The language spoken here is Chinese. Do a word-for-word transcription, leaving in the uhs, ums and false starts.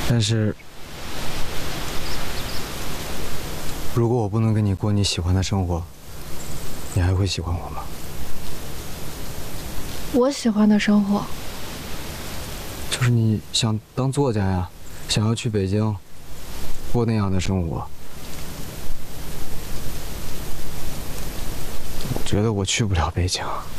但是，如果我不能跟你过你喜欢的生活，你还会喜欢我吗？ 我喜欢的生活， 就是你想当作家呀，想要去北京过那样的生活。我觉得我去不了北京。